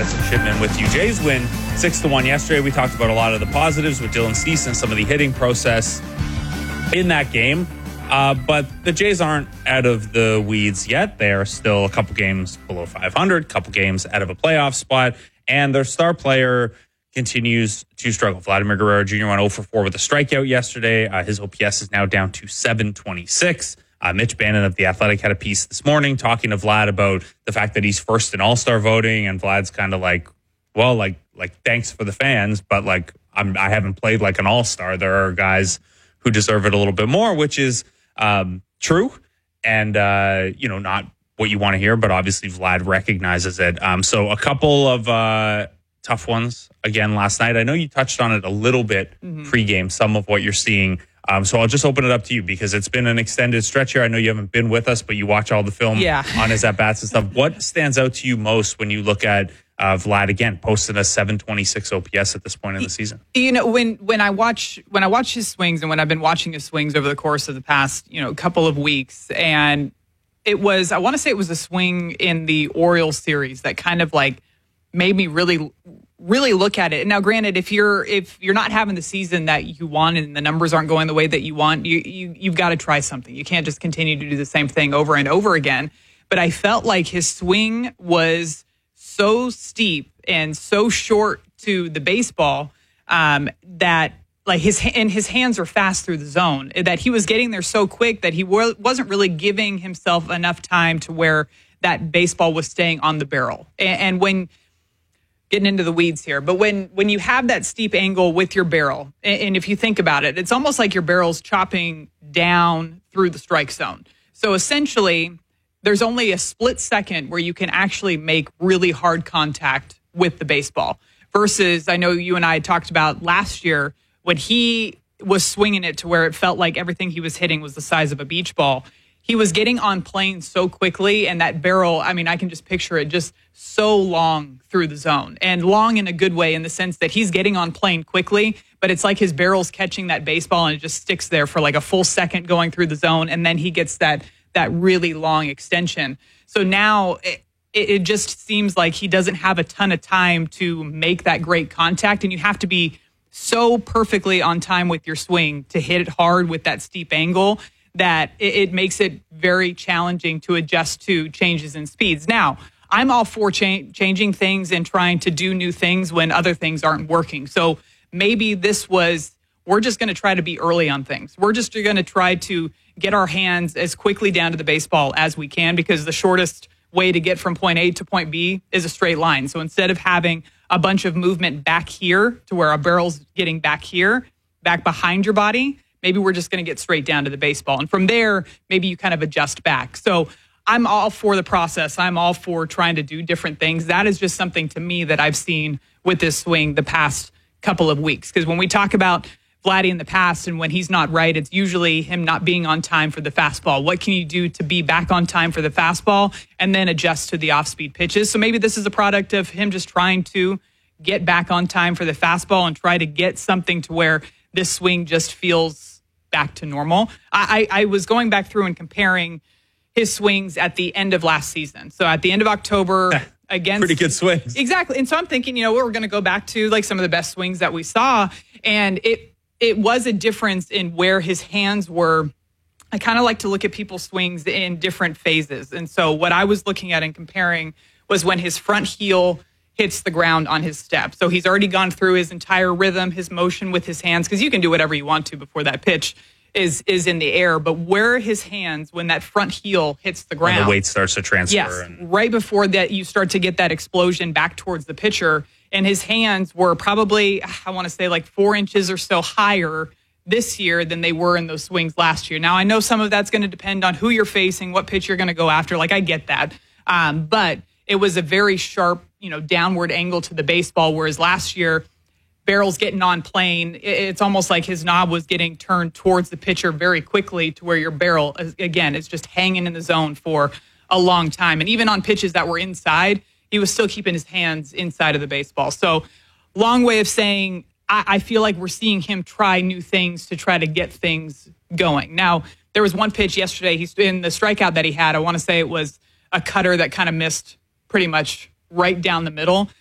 Madison Shipman with you. Jays win 6-1 yesterday. We talked about a lot of the positives with Dylan Cease and some of the hitting process in that game. But the Jays aren't out of the weeds yet. They are still a couple games below 500, a couple games out of a playoff spot, and their star player continues to struggle. Vladimir Guerrero Jr. went 0 for 4 with a strikeout yesterday. His OPS is now down to 726. Mitch Bannon of The Athletic had a piece this morning talking to Vlad about the fact that he's first in All-Star voting, and Vlad's kind of like, well, like thanks for the fans, but like I haven't played like an All-Star. There are guys who deserve it a little bit more, which is true, and not what you want to hear, but obviously Vlad recognizes it. So a couple of tough ones again last night. I know you touched on it a little bit pregame, some of what you're seeing. So I'll just open it up to you because it's been an extended stretch here. I know you haven't been with us, but you watch all the film on his at-bats and stuff. What stands out to you most when you look at Vlad again posting a 726 OPS at this point in the season? You know, when I watch his swings, and when I've been watching his swings over the course of the past, couple of weeks, and I want to say it was a swing in the Orioles series that kind of like made me really look at it. Now, granted, if you're not having the season that you want and the numbers aren't going the way that you want, you've got to try something. You can't just continue to do the same thing over and over again. But I felt like his swing was so steep and so short to the baseball that like his hands are fast through the zone, that he was getting there so quick that he wasn't really giving himself enough time to where that baseball was staying on the barrel. And when getting into the weeds here, but when you have that steep angle with your barrel, and if you think about it, it's almost like your barrel's chopping down through the strike zone. So essentially, there's only a split second where you can actually make really hard contact with the baseball. Versus, I know you and I had talked about last year when he was swinging it to where it felt like everything he was hitting was the size of a beach ball. He was getting on plane so quickly, and that barrel, I mean, I can just picture it just so long through the zone, and long in a good way in the sense that he's getting on plane quickly, but it's like his barrel's catching that baseball and it just sticks there for like a full second going through the zone, and then he gets that really long extension. So now it just seems like he doesn't have a ton of time to make that great contact, and you have to be so perfectly on time with your swing to hit it hard with that steep angle that it makes it very challenging to adjust to changes in speeds. Now, I'm all for changing things and trying to do new things when other things aren't working. So maybe we're just going to try to be early on things. We're just going to try to get our hands as quickly down to the baseball as we can, because the shortest way to get from point A to point B is a straight line. So instead of having a bunch of movement back here to where our barrel's getting back here, back behind your body, maybe we're just going to get straight down to the baseball. And from there, maybe you kind of adjust back. So I'm all for the process. I'm all for trying to do different things. That is just something to me that I've seen with this swing the past couple of weeks. Because when we talk about Vladdy in the past and when he's not right, it's usually him not being on time for the fastball. What can you do to be back on time for the fastball and then adjust to the off-speed pitches? So maybe this is a product of him just trying to get back on time for the fastball and try to get something to where this swing just feels back to normal. I was going back through and comparing his swings at the end of last season. So at the end of October against... Pretty good swings. Exactly. And so I'm thinking, we're going to go back to like some of the best swings that we saw. And it was a difference in where his hands were. I kind of like to look at people's swings in different phases. And so what I was looking at and comparing was when his front heel hits the ground on his step. So he's already gone through his entire rhythm, his motion with his hands, because you can do whatever you want to before that pitch is in the air. But where his hands, when that front heel hits the ground, when the weight starts to transfer. Yes, right before that, you start to get that explosion back towards the pitcher. And his hands were probably, I want to say like 4 inches or so higher this year than they were in those swings last year. Now, I know some of that's going to depend on who you're facing, what pitch you're going to go after. Like, I get that. But it was a very sharp, downward angle to the baseball, whereas last year, barrel's getting on plane. It's almost like his knob was getting turned towards the pitcher very quickly to where your barrel, again, is just hanging in the zone for a long time. And even on pitches that were inside, he was still keeping his hands inside of the baseball. So long way of saying, I feel like we're seeing him try new things to try to get things going. Now, there was one pitch yesterday, he's in the strikeout that he had. I want to say it was a cutter that kind of missed pretty much right down the middle.